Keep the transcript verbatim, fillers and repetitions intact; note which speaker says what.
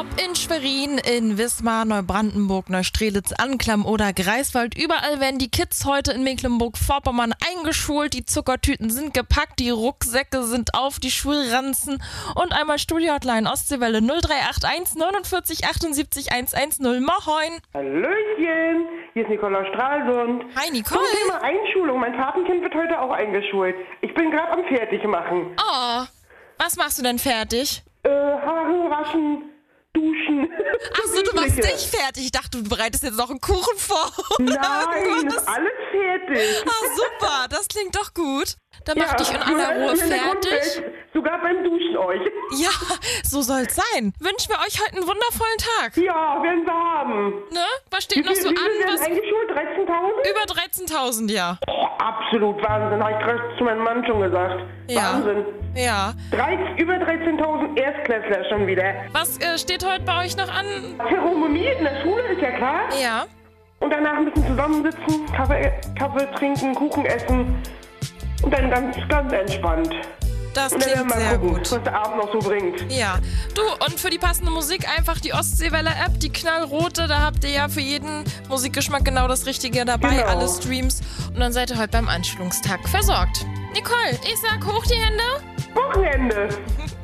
Speaker 1: Ob in Schwerin, in Wismar, Neubrandenburg, Neustrelitz, Anklam oder Greifswald, überall werden die Kids heute in Mecklenburg-Vorpommern eingeschult. Die Zuckertüten sind gepackt, die Rucksäcke sind auf, die Schulranzen und einmal Studio-Hotline Ostseewelle null drei acht eins neunundvierzig achtundsiebzig hundertzehn. Moin.
Speaker 2: Hallöchen, hier ist Nicola Stralsund.
Speaker 1: Hi Nicole.
Speaker 2: Zum Thema Einschulung, mein Patenkind wird heute auch eingeschult. Ich bin gerade am Fertigmachen.
Speaker 1: Oh, was machst du denn fertig?
Speaker 2: Äh, Haare waschen, duschen.
Speaker 1: Ach so, du machst dich fertig. Ich dachte, du bereitest jetzt noch einen Kuchen vor.
Speaker 2: Nein, ist alles fertig.
Speaker 1: Ah, super, das klingt doch gut. Dann mach
Speaker 2: Ja,
Speaker 1: dich in aller
Speaker 2: du
Speaker 1: Ruhe
Speaker 2: hörst mir
Speaker 1: fertig.
Speaker 2: Grundwelt, sogar beim Duschen euch.
Speaker 1: Ja, so soll's sein. Wünschen wir euch heute einen wundervollen Tag.
Speaker 2: Ja, werden wir haben.
Speaker 1: Ne? Was steht noch
Speaker 2: Wie
Speaker 1: so
Speaker 2: viel
Speaker 1: an?
Speaker 2: werden
Speaker 1: Was,
Speaker 2: eingeschult? dreizehntausend?
Speaker 1: über dreizehntausend, ja.
Speaker 2: Oh, absolut Wahnsinn, habe ich gerade zu meinem Mann schon gesagt.
Speaker 1: Ja.
Speaker 2: Wahnsinn.
Speaker 1: Ja.
Speaker 2: Drei, über dreizehntausend Erstklässler schon wieder.
Speaker 1: Was äh, steht heute bei euch noch an?
Speaker 2: Zeremonie in der Schule, ist ja klar.
Speaker 1: Ja.
Speaker 2: Und danach ein bisschen zusammensitzen, Kaffee, Kaffee trinken, Kuchen essen. Und dann ganz, ganz entspannt.
Speaker 1: Das
Speaker 2: Und dann werden
Speaker 1: klingt
Speaker 2: wir mal
Speaker 1: sehr
Speaker 2: gucken,
Speaker 1: gut.
Speaker 2: was der Abend noch so bringt.
Speaker 1: Ja. Du, und für die passende Musik einfach die Ostseewelle-App, die knallrote. Da habt ihr ja für jeden Musikgeschmack genau das Richtige dabei,
Speaker 2: Genau.
Speaker 1: alle Streams. Und dann seid ihr heute beim Anschulungstag versorgt. Nicole, ich sag hoch die Hände.
Speaker 2: Wochenende.